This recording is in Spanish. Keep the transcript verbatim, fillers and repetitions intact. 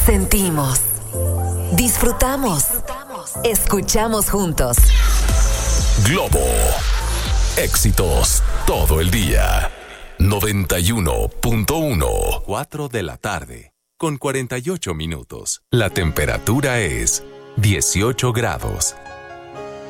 Sentimos, disfrutamos, escuchamos juntos. Globo. Éxitos todo el día. noventa y uno punto uno. cuatro de la tarde, con cuarenta y ocho minutos. La temperatura es dieciocho grados.